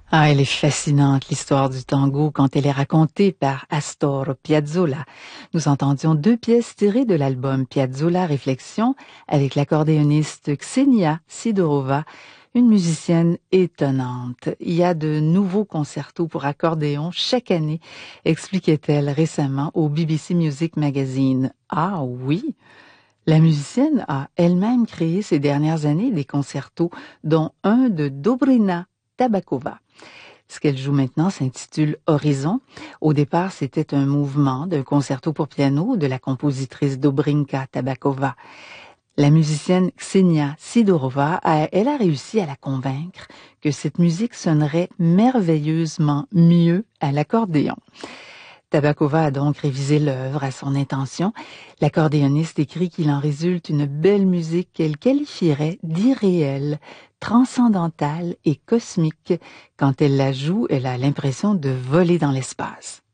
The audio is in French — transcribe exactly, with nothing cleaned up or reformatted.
Ah, elle est fascinante, l'histoire du tango, quand elle est racontée par Astor Piazzolla. Nous entendions deux pièces tirées de l'album Piazzolla Réflexion avec l'accordéoniste Ksenia Sidorova, une musicienne étonnante. Il y a de nouveaux concertos pour accordéon chaque année, expliquait-elle récemment au B B C Music Magazine. Ah oui! La musicienne a elle-même créé ces dernières années des concertos, dont un de Dobrina Tabakova. Ce qu'elle joue maintenant s'intitule Horizon. Au départ, c'était un mouvement d'un concerto pour piano de la compositrice Dobrinka Tabakova. La musicienne Ksenia Sidorova, a, elle a réussi à la convaincre que cette musique sonnerait merveilleusement mieux à l'accordéon. Tabakova a donc révisé l'œuvre à son intention. L'accordéoniste écrit qu'il en résulte une belle musique qu'elle qualifierait d'irréelle, transcendantale et cosmique. Quand elle la joue, elle a l'impression de voler dans l'espace.